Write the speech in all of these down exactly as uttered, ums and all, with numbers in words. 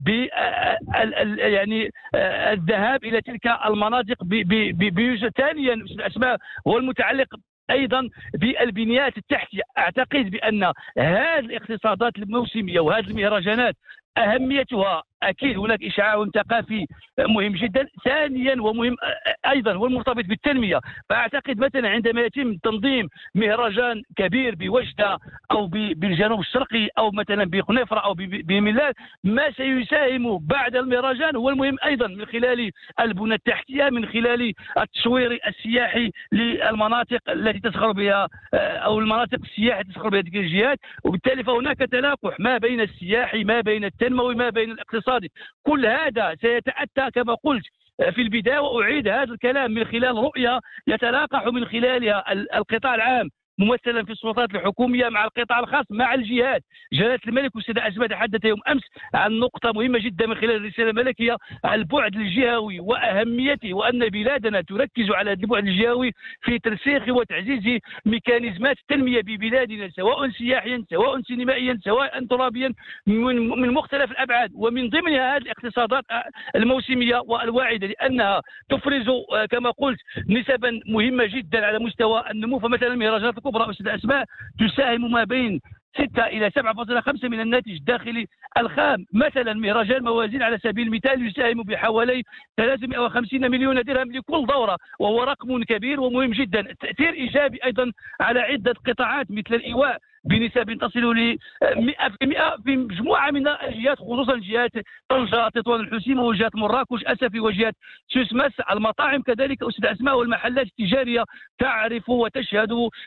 ب يعني الذهاب الى تلك المناطق بيوجد. ثانيا الاسماء هو المتعلق ايضا بالبنيات التحتيه. اعتقد بان هذه الاقتصادات الموسميه وهذه المهرجانات اهميتها اكيد هناك اشعاع ثقافي مهم جدا. ثانيا ومهم ايضا هو المرتبط بالتنميه. فاعتقد مثلا عندما يتم تنظيم مهرجان كبير بوجده او بالجنوب الشرقي او مثلا بخنيفره او بملال، ما سيساهم بعد المهرجان هو المهم ايضا من خلال البنى التحتيه، من خلال التشوير السياحي للمناطق التي تسخر بها او المناطق السياحيه تسخر بها تلك الجهات. وبالتالي فهناك تلاقح ما بين السياحي ما بين التنموي ما بين الاقتصادي. كل هذا سيتأتى كما قلت في البداية، وأعيد هذا الكلام من خلال رؤية يتلاقح من خلالها القطاع العام ممثلا في السلطات الحكوميه مع القطاع الخاص مع الجهات. جلاله الملك والسيده اسماء تحدث يوم امس عن نقطه مهمه جدا من خلال الرساله الملكيه، البعد الجهوي واهميته، وان بلادنا تركز على البعد الجهوي في ترسيخ وتعزيز ميكانيزمات التنميه ببلادنا، سواء سياحيا سواء سينمائيا سواء ترابيا من من مختلف الابعاد، ومن ضمنها هذه الاقتصادات الموسميه والواعده، لانها تفرز كما قلت نسبا مهمه جدا على مستوى النمو. فمثلا المهرجانات الكبرى أستاذ أسماء تساهم ما بين ستة إلى سبعة فاصلة خمسة من الناتج الداخلي الخام. مثلا مهرجان موازين على سبيل المثال يساهم بحوالي ثلاثمائة وخمسين مليون درهم لكل دورة، وهو رقم كبير ومهم جدا. تأثير إيجابي أيضا على عدة قطاعات مثل الإيواء بنسب تصل ل مئة بالمئة في مجموعه من الجهات، خصوصا جهات طنجه تطوان الحسيمه وجهات مراكش اسفي وجهات سوسماس. المطاعم كذلك استاذ اسماء والمحلات التجاريه تعرف وتشهد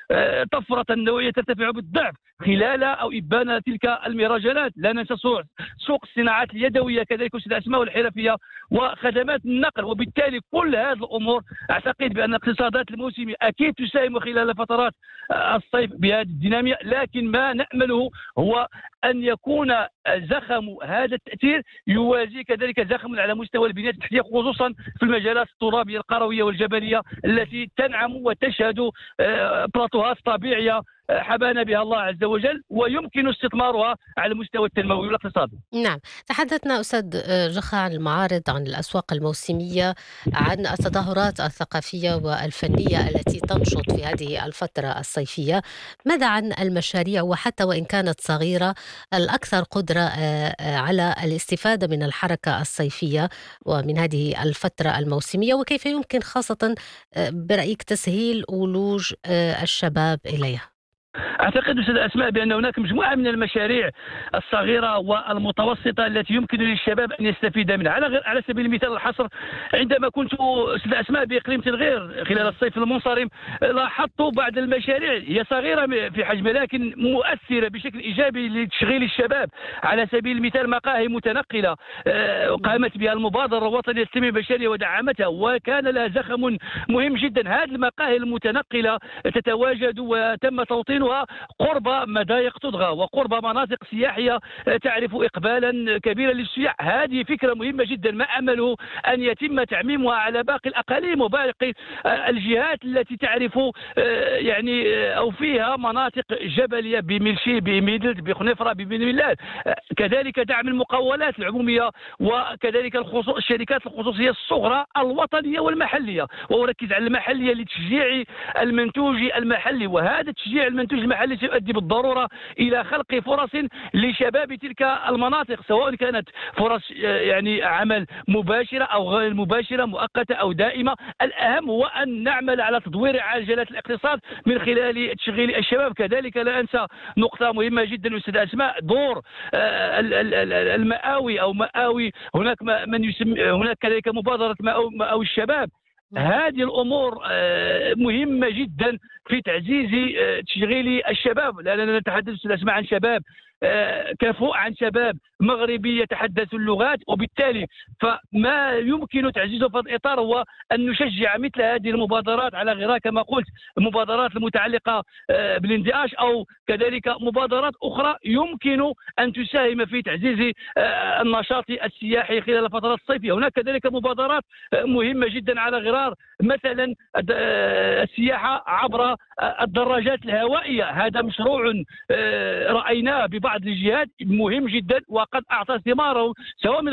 طفره نوعيه ترتفع بالضعف خلال او ابان تلك المهرجانات. لا ننسى سوق الصناعات اليدويه كذلك استاذ اسماء والحرفيه وخدمات النقل. وبالتالي كل هذه الامور اعتقد بان الاقتصادات الموسميه اكيد تساهم خلال فترات الصيف بهذه الديناميه، لكن ما نأمله هو أن يكون زخم هذا التأثير يوازي كذلك زخم على مستوى البنية التحتية، خصوصا في المجالات الترابية القروية والجبلية التي تنعم وتشهد بلاطوهات طبيعية حبانا بها الله عز وجل، ويمكن استثمارها على المستوى التنموي والاقتصادي. نعم، تحدثنا أستاذ جخا عن المعارض، عن الأسواق الموسمية، عن التظاهرات الثقافية والفنية التي تنشط في هذه الفترة الصيفية. ماذا عن المشاريع وحتى وإن كانت صغيرة الأكثر قدرة على الاستفادة من الحركة الصيفية ومن هذه الفترة الموسمية، وكيف يمكن خاصة برأيك تسهيل ولوج الشباب إليها؟ أعتقد أستاذ أسماء بأن هناك مجموعة من المشاريع الصغيرة والمتوسطة التي يمكن للشباب أن يستفيد منها. على على سبيل المثال الحصر، عندما كنت أستاذ أسماء بإقليم تلغير خلال الصيف المنصرم لاحظت بعض المشاريع هي صغيرة في حجمها لكن مؤثرة بشكل إيجابي لتشغيل الشباب. على سبيل المثال مقاهي متنقلة قامت بها المبادرة الوطنية للتنمية البشرية ودعمتها وكان لها زخم مهم جدا. هذه المقاهي المتنقلة تتواجد وتم توطينها قرب مضايق تضغى وقرب مناطق سياحية تعرف إقبالا كبيرا للسياح. هذه فكرة مهمة جدا، ما أمله أن يتم تعميمها على باقي الأقاليم وباقي الجهات التي تعرف يعني أو فيها مناطق جبلية بملشي بميدلت بخنيفرة بملال. كذلك دعم المقاولات العمومية وكذلك الشركات الخصوصية الصغرى الوطنية والمحلية، وأركز على المحلية لتشجيع المنتوج المحلي. وهذا التشجيع المنتوج المحلي سيؤدي بالضرورة إلى خلق فرص لشباب تلك المناطق، سواء كانت فرص يعني عمل مباشرة أو غير مباشرة مؤقتة أو دائمة. الأهم هو أن نعمل على تدوير عجلة الاقتصاد من خلال تشغيل الشباب. كذلك لا أنسى نقطة مهمة جدا أستاذ أسماء، دور المآوي أو مآوي. هناك من يسمى هناك كذلك مبادرة مآوي الشباب. هذه الأمور مهمة جدا في تعزيز تشغيل الشباب، لأننا نتحدث نسمع عن شباب كفؤ عن شباب مغربي يتحدث اللغات. وبالتالي فما يمكن تعزيزه في هذا الإطار هو أن نشجع مثل هذه المبادرات على غرار كما قلت المبادرات المتعلقة بالانتعاش أو كذلك مبادرات أخرى يمكن أن تساهم في تعزيز النشاط السياحي خلال الفترات الصيفية. هناك كذلك مبادرات مهمة جدا على غرار مثلا السياحة عبر الدراجات الهوائية. هذا مشروع رأيناه ببعض الجهات مهم جدا وقد قد اعطى ثماره، سواء من